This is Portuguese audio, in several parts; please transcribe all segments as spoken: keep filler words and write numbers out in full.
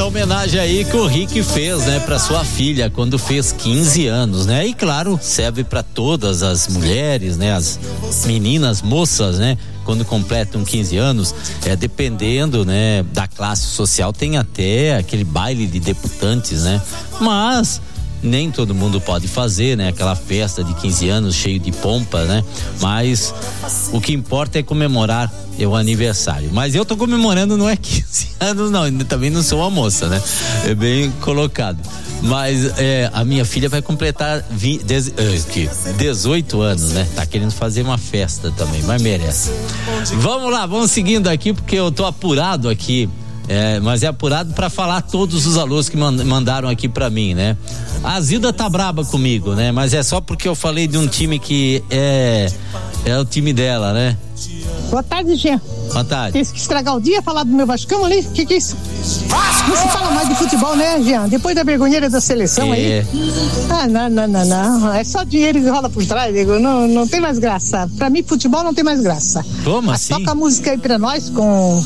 essa homenagem aí que o Rick fez, né, pra sua filha quando fez quinze anos, né? E claro, serve pra todas as mulheres, né, as meninas, moças, né, quando completam quinze anos, é, dependendo, né, da classe social, tem até aquele baile de debutantes, né? Mas nem todo mundo pode fazer, né? Aquela festa de quinze anos cheio de pompa, né? Mas o que importa é comemorar é o aniversário. Mas eu tô comemorando não é quinze anos não, também não sou uma moça, né? É bem colocado. Mas é, a minha filha vai completar vinte, dezoito anos, né? Tá querendo fazer uma festa também, mas merece. Vamos lá, vamos seguindo aqui porque eu tô apurado aqui. É, mas é apurado para falar todos os alôs que mandaram aqui para mim, né? A Zilda tá braba comigo, né? Mas é só porque eu falei de um time que é é o time dela, né? Boa tarde, Jean. Boa tarde. Tem que estragar o dia, falar do meu Vascão ali? Que que é isso? Não se fala mais de futebol, né, Jean? Depois da vergonheira da seleção é. aí. Ah, não, não, não, não. É só dinheiro que rola por trás, digo. Não, não tem mais graça. Pra mim, futebol não tem mais graça. Como assim? Toca a música aí pra nós com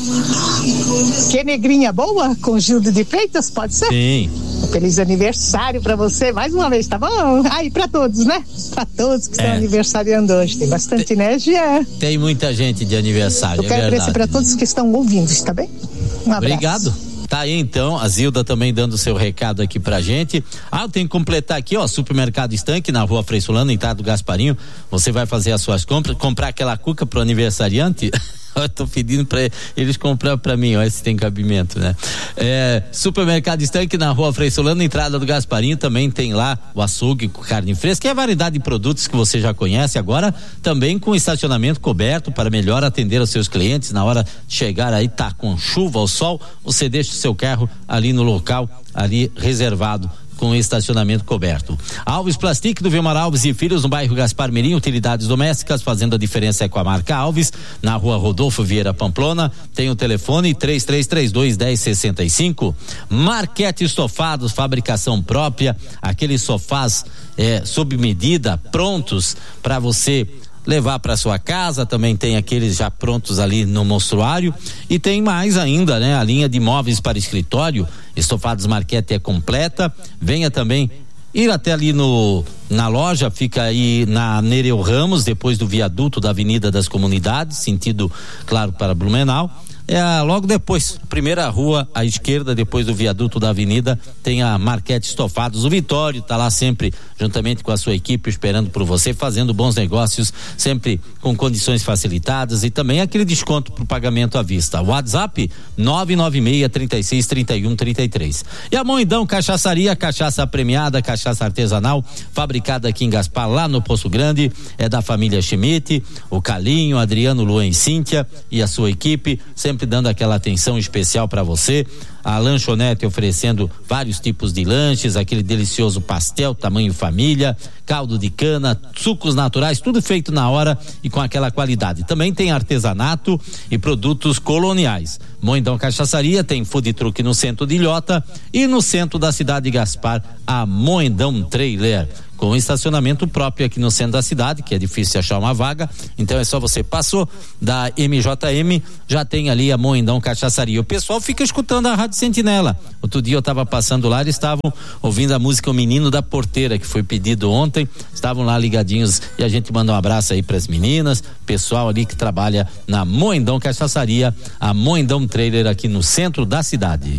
Que Negrinha Boa, com Gildo de Freitas, pode ser? Sim. Feliz aniversário pra você, mais uma vez, tá bom? Aí, pra todos, né? Pra todos que estão é. aniversariando hoje. Tem bastante, tem, né, Jean? Tem muita gente de aniversário, eu quero é verdade. Pra todos que estão ouvindo, tá bem? Um abraço. Obrigado. Tá aí então, a Zilda também dando o seu recado aqui pra gente. Ah, eu tenho que completar aqui, ó, Supermercado Estanque, na Rua Frei Solano, entrada do Gasparinho. Você vai fazer as suas compras, comprar aquela cuca pro aniversariante. Eu tô pedindo pra eles comprar pra mim, ó, se tem cabimento, né? É, Supermercado Estanque na Rua Frei Solano, entrada do Gasparinho, também tem lá o açougue com carne fresca e a variedade de produtos que você já conhece, agora também com estacionamento coberto para melhor atender os seus clientes na hora de chegar aí, tá com chuva ou sol, você deixa o seu carro ali no local, ali reservado, com estacionamento coberto. Alves Plastic do Vilmar Alves e Filhos, no bairro Gaspar Mirim, utilidades domésticas, fazendo a diferença é com a marca Alves, na Rua Rodolfo Vieira Pamplona, tem o telefone três três três dois, um zero seis cinco. Marquete Estofados, fabricação própria, aqueles sofás é, sob medida, prontos para você levar para sua casa, também tem aqueles já prontos ali no mostruário e tem mais ainda, né? A linha de móveis para escritório, Estofados Marquete é completa, venha também ir até ali no na loja, fica aí na Nereu Ramos, depois do viaduto da Avenida das Comunidades, sentido, claro, para Blumenau. É, logo depois, primeira rua à esquerda, depois do viaduto da avenida, tem a Marquete Estofados. O Vitório tá lá sempre, juntamente com a sua equipe, esperando por você, fazendo bons negócios, sempre com condições facilitadas e também aquele desconto pro pagamento à vista. WhatsApp nove nove seis, três seis, três um, três três. E a Moindão Cachaçaria, cachaça premiada, cachaça artesanal, fabricada aqui em Gaspar, lá no Poço Grande, é da família Schmidt, o Calinho, Adriano, Luan e Cíntia e a sua equipe, sempre dando aquela atenção especial para você. A lanchonete oferecendo vários tipos de lanches, aquele delicioso pastel tamanho família, caldo de cana, sucos naturais, tudo feito na hora e com aquela qualidade. Também tem artesanato e produtos coloniais. Moindão Cachaçaria tem food truck no centro de Ilhota e no centro da cidade de Gaspar, a Moindão Trailer, com estacionamento próprio aqui no centro da cidade, que é difícil achar uma vaga, então é só você passou da M J M, já tem ali a Moindão Cachaçaria. O pessoal fica escutando a Rádio Sentinela. Outro dia eu estava passando lá, eles estavam ouvindo a música O Menino da Porteira, que foi pedido ontem, estavam lá ligadinhos e a gente manda um abraço aí para as meninas, pessoal ali que trabalha na Moindão Cachaçaria, a Moindão Trailer aqui no centro da cidade.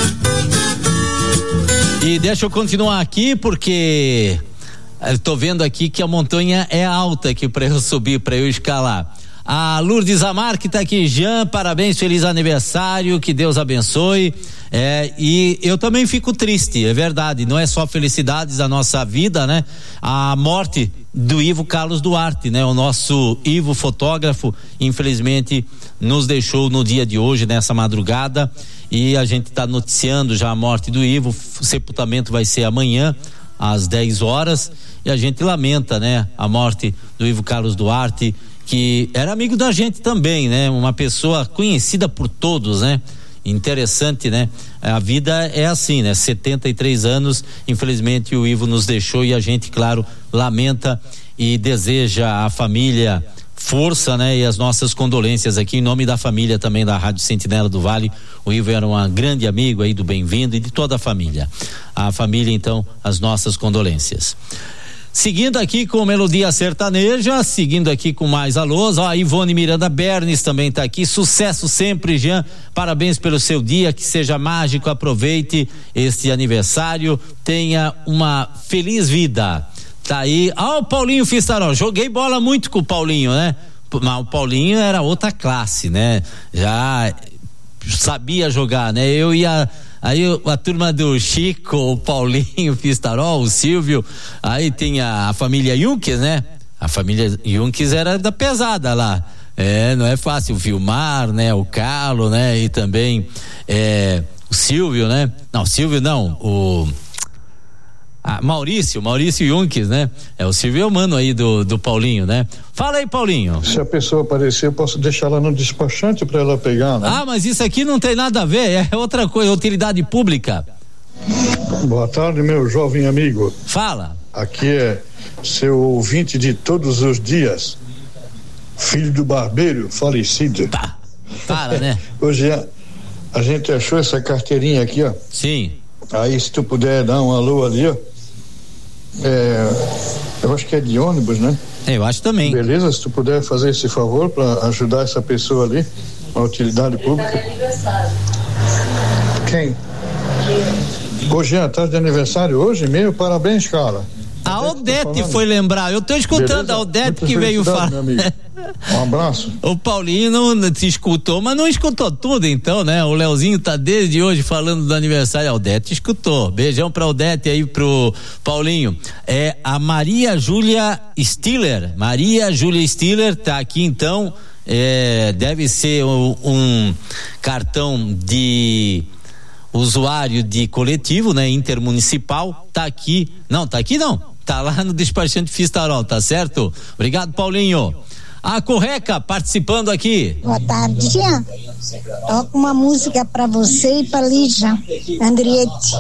E deixa eu continuar aqui porque eu tô vendo aqui que a montanha é alta aqui para eu subir, para eu escalar. A Lourdes Amar que tá aqui, Jean, parabéns, feliz aniversário, que Deus abençoe. É, e eu também fico triste, é verdade, não é só felicidades a nossa vida, né? A morte do Ivo Carlos Duarte, né? O nosso Ivo fotógrafo, infelizmente nos deixou no dia de hoje, nessa madrugada, e a gente tá noticiando já a morte do Ivo. O sepultamento vai ser amanhã às dez horas e a gente lamenta, né? A morte do Ivo Carlos Duarte, que era amigo da gente também, né? Uma pessoa conhecida por todos, né? Interessante, né? A vida é assim, né? setenta e três anos, infelizmente o Ivo nos deixou e a gente, claro, lamenta e deseja à família força, né? E as nossas condolências aqui em nome da família também da Rádio Sentinela do Vale. O Ivo era um grande amigo aí do Bem-vindo e de toda a família. A família, então, as nossas condolências. Seguindo aqui com Melodia Sertaneja, seguindo aqui com mais alôs, ó, a Ivone Miranda Bernes também tá aqui, sucesso sempre, Jean, parabéns pelo seu dia, que seja mágico, aproveite este aniversário, tenha uma feliz vida, tá aí, ó, o Paulinho Fistarol, joguei bola muito com o Paulinho, né, mas o Paulinho era outra classe, né, já sabia jogar, né, eu ia... Aí a turma do Chico, o Paulinho Fistarol, o Silvio, aí tem a, a família Yunkes, né? A família Yunkes era da pesada lá. É, não é fácil. O Vilmar, né? O Carlos, né? E também é, o Silvio, né? Não, Silvio não, o ah, Maurício, Maurício Yunkes, né? É o Silvio Mano aí do, do Paulinho, né? Fala aí, Paulinho. Se a pessoa aparecer, eu posso deixar lá no despachante para ela pegar, né? Ah, mas isso aqui não tem nada a ver, é outra coisa, utilidade pública. Boa tarde, meu jovem amigo. Fala. Aqui é seu ouvinte de todos os dias, filho do barbeiro falecido. Tá, para, né? Hoje a, a gente achou essa carteirinha aqui, ó. Sim. Aí se tu puder dar um alô ali, ó. É, eu acho que é de ônibus, né? Eu acho também. Beleza, se tu puder fazer esse favor para ajudar essa pessoa ali, a utilidade pública. Quem? Hoje é a tarde de aniversário, hoje mesmo, parabéns, cara. A Odete foi lembrar, eu tô escutando. Beleza? A Odete Muita que veio falar. Um abraço. O Paulinho não te escutou, mas não escutou tudo então, né? O Leozinho tá desde hoje falando do aniversário. A Odete escutou. Beijão pra Odete aí, pro Paulinho. É a Maria Júlia Stiller. Maria Júlia Stiller tá aqui então. É, deve ser um, um cartão de usuário de coletivo, né? Intermunicipal. Tá aqui. Não, tá aqui não. Tá lá no despachante Fistarol, tá certo? Obrigado, Paulinho. A Correca participando aqui. Boa tarde, Jean. Toca uma música pra você e pra Lígia Andrietti.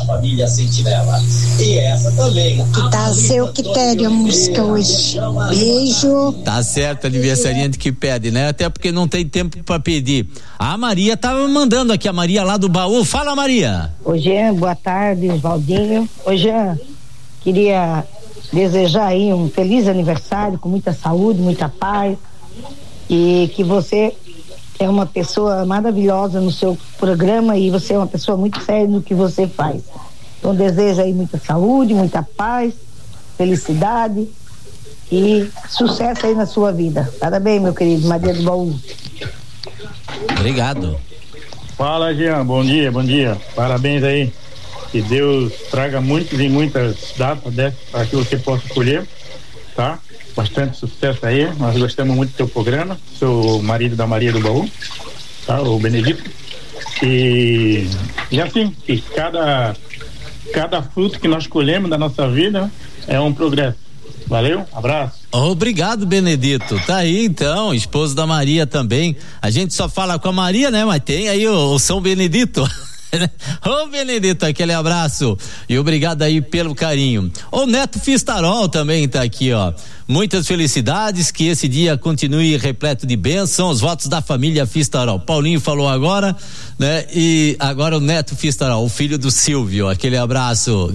Que tá a seu critério a música hoje. Beijo. Tá certo, aniversariante que pede, né? Até porque não tem tempo pra pedir. A Maria tava mandando aqui, a Maria lá do baú. Fala, Maria. Ô Jean, boa tarde, Valdinho. Ô Jean, queria desejar aí um feliz aniversário com muita saúde, muita paz. E que você é uma pessoa maravilhosa no seu programa e você é uma pessoa muito séria no que você faz. Então desejo aí muita saúde, muita paz, felicidade e sucesso aí na sua vida. Parabéns, meu querido, Maria do Baú. Obrigado. Fala, Jean, bom dia, bom dia. Parabéns aí. Que Deus traga muitas e muitas datas dessas para que você possa escolher, tá? Bastante sucesso aí, nós gostamos muito do teu programa, sou o marido da Maria do Baú, tá? O Benedito. E, e assim, que cada, cada fruto que nós colhemos da nossa vida é um progresso. Valeu, abraço. Obrigado, Benedito. Tá aí então, esposo da Maria também. A gente só fala com a Maria, né? Mas tem aí o, o São Benedito. Ô Benedito, aquele abraço e obrigado aí pelo carinho. O Neto Fistarol também tá aqui, ó. Muitas felicidades, que esse dia continue repleto de bênçãos, os votos da família Fistarol. Paulinho falou agora, né? E agora o Neto Fistarol, o filho do Silvio, aquele abraço.